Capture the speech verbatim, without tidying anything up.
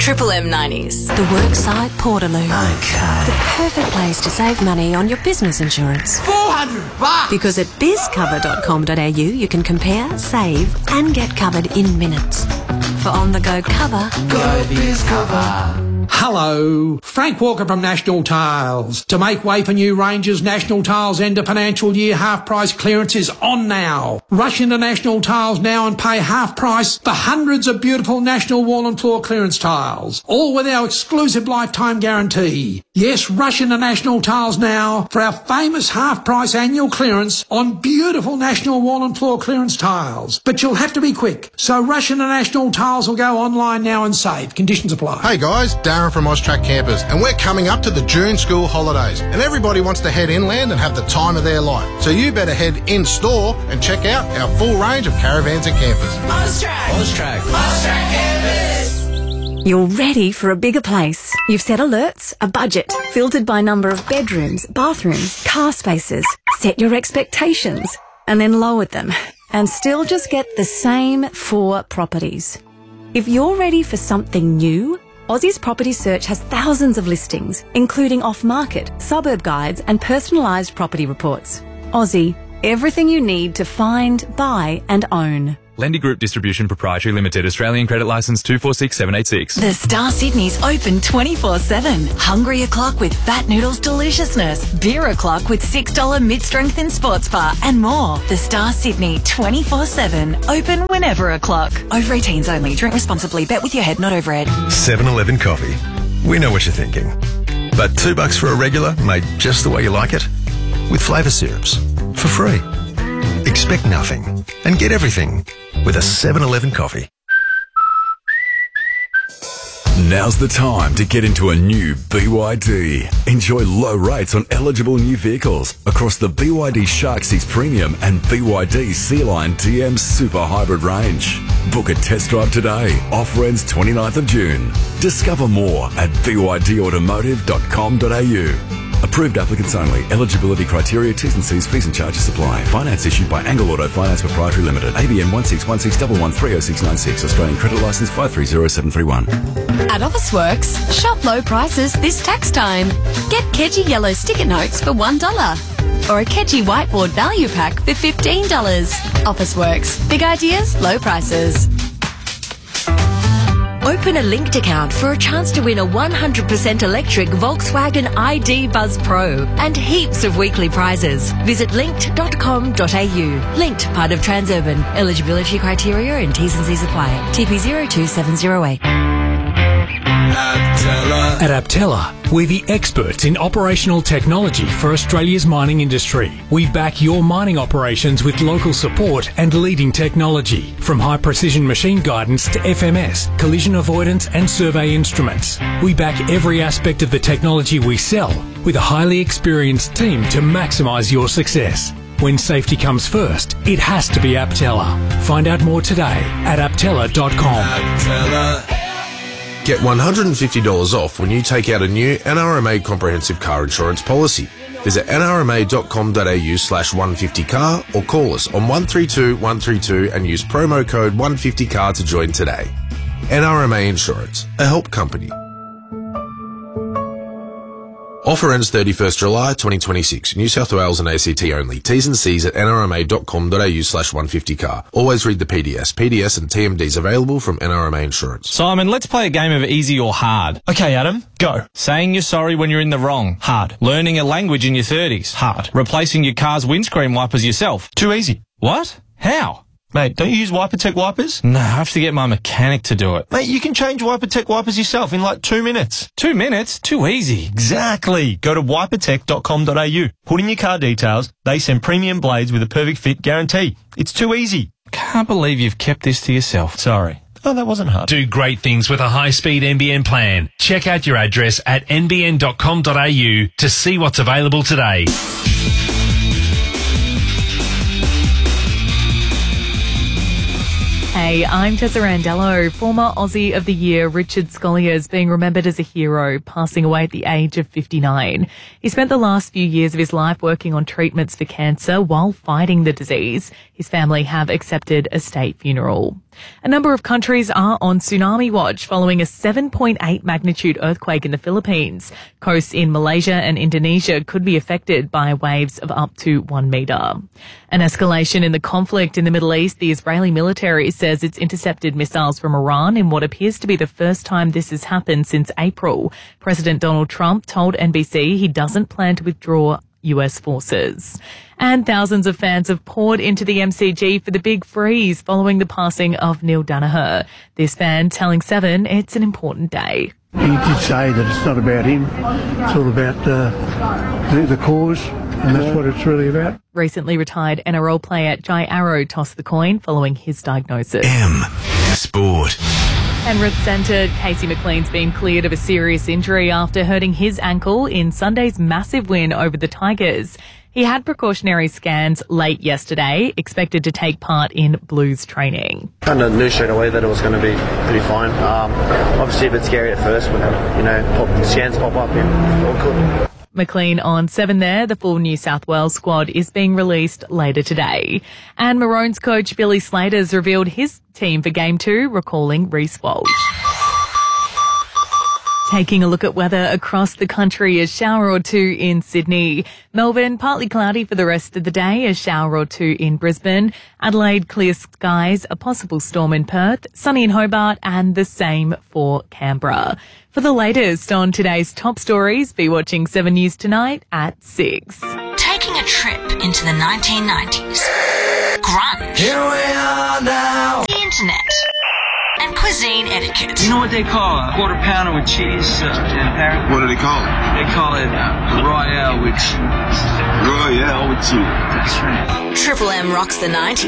Triple M nineties. The Worksite Portaloo. Okay. The perfect place to save money on your business insurance. four hundred bucks! Because at biz cover dot com dot a u you can compare, save and get covered in minutes. For on-the-go cover, Go BizCover. Hello, Frank Walker from National Tiles. To make way for new ranges, National Tiles end of financial year half price clearance is on now. Rush into National Tiles now and pay half price for hundreds of beautiful National wall and floor clearance tiles, all with our exclusive lifetime guarantee. Yes, rush into National Tiles now for our famous half price annual clearance on beautiful National wall and floor clearance tiles. But you'll have to be quick, so rush into National Tiles or go online now and save. Conditions apply. Hey guys, Darren from Austrac Campers, and we're coming up to the June school holidays, and everybody wants to head inland and have the time of their life. So you better head in-store and check out our full range of caravans and campers. Austrac. Austrac. Austrac Campers. you're ready for a bigger place. You've set alerts, a budget, filtered by number of bedrooms, bathrooms, car spaces, set your expectations, and then lowered them, and still just get the same four properties. If you're ready for something new, Aussie's Property Search has thousands of listings, including off-market, suburb guides and personalised property reports. Aussie, everything you need to find, buy and own. Lendy Group Distribution Proprietary Limited, Australian Credit Licence two four six seven eight six. The Star Sydney's open twenty-four seven. Hungry o'clock with Fat Noodles Deliciousness. Beer o'clock with six dollars mid-strength in sports bar and more. The Star Sydney twenty-four seven. Open whenever o'clock. Over eighteens only. Drink responsibly. Bet with your head, not overhead. seven eleven Coffee. We know what you're thinking. But two bucks for a regular made just the way you like it? With flavour syrups. For free. Expect nothing and get everything with a seven eleven coffee. Now's the time to get into a new B Y D. Enjoy low rates on eligible new vehicles across the B Y D Shark six Premium and B Y D Sea Lion D M Super Hybrid range. Book a test drive today. Offer ends twenty-ninth of June. Discover more at b y d automotive dot com dot a u. Approved applicants only. Eligibility criteria, T's and C's, fees and charges apply. Finance issued by Angle Auto Finance Proprietary Limited. A B N one six one six one one three oh six nine six. Australian Credit Licence five three zero seven three one. At Officeworks, shop low prices this tax time. Get Kedgie Yellow sticker notes for one dollar. Or a Kedgie Whiteboard Value Pack for fifteen dollars. Officeworks. Big ideas, low prices. Open a linked account for a chance to win a one hundred percent electric Volkswagen I D Buzz Pro and heaps of weekly prizes. Visit linked dot com dot a u. Linked, part of Transurban. Eligibility criteria and T's and C's apply. T P zero two seven zero eight. Aptella. At Aptella, we're the experts in operational technology for Australia's mining industry. We back your mining operations with local support and leading technology, from high-precision machine guidance to F M S, collision avoidance and survey instruments. We back every aspect of the technology we sell with a highly experienced team to maximise your success. When safety comes first, it has to be Aptella. Find out more today at aptella dot com. Aptella. Get one hundred fifty dollars off when you take out a new N R M A comprehensive car insurance policy. Visit n r m a dot com dot a u slash one fifty car or call us on one three two one three two and use promo code one fifty car to join today. N R M A Insurance, a help company. Offer ends thirty-first July twenty twenty-six. New South Wales and A C T only. T's and C's at n r m a dot com dot a u slash one fifty car. Always read the P D S. P D S and T M Ds available from N R M A Insurance. Simon, let's play a game of easy or hard. Okay, Adam, go. Saying you're sorry when you're in the wrong. Hard. Learning a language in your thirties. Hard. Replacing your car's windscreen wipers yourself. Too easy. What? How? Mate, don't you use WiperTech wipers? No, I have to get my mechanic to do it. Mate, you can change WiperTech wipers yourself in like two minutes. Two minutes? Too easy. Exactly. Go to wipertech dot com dot a u. Put in your car details. They send premium blades with a perfect fit guarantee. It's too easy. Can't believe you've kept this to yourself. Sorry. Oh, that wasn't hard. Do great things with a high-speed N B N plan. Check out your address at n b n dot com dot a u to see what's available today. Hey, I'm Tessa Randello. Former Aussie of the Year Richard Scolyer is being remembered as a hero, passing away at the age of fifty-nine. He spent the last few years of his life working on treatments for cancer while fighting the disease. His family have accepted a state funeral. A number of countries are on tsunami watch following a seven point eight magnitude earthquake in the Philippines. Coasts in Malaysia and Indonesia could be affected by waves of up to one metre. An escalation in the conflict in the Middle East, the Israeli military says it's intercepted missiles from Iran in what appears to be the first time this has happened since April. President Donald Trump told N B C he doesn't plan to withdraw U S forces. And thousands of fans have poured into the M C G for the big freeze following the passing of Neil Danaher. This fan telling Seven it's an important day. He did say that it's not about him, it's all about uh, the, the cause, and that's what it's really about. Recently retired N R L player Jai Arrow tossed the coin following his diagnosis. M Sport. Penrith centre Casey McLean's been cleared of a serious injury after hurting his ankle in Sunday's massive win over the Tigers. He had precautionary scans late yesterday, expected to take part in Blues training. Kind of knew straight away that it was going to be pretty fine. Um, obviously a bit scary at first when, you know, pop, scans pop up and all good. McLean on seven there. The full New South Wales squad is being released later today. And Maroons coach Billy Slater's revealed his team for game two, recalling Reece Walsh. Taking a look at weather across the country, a shower or two in Sydney. Melbourne, partly cloudy for the rest of the day, a shower or two in Brisbane. Adelaide, clear skies, a possible storm in Perth, sunny in Hobart, and the same for Canberra. For the latest on today's top stories, be watching seven News tonight at six. Taking a trip into the nineteen nineties. Grunge. Here we are now. The internet. And cuisine etiquette. You know what they call a quarter pounder with cheese uh, and herring? What do they call it? They call it uh, Royale with cheese. Royale with cheese. That's right. Triple M rocks the nineties.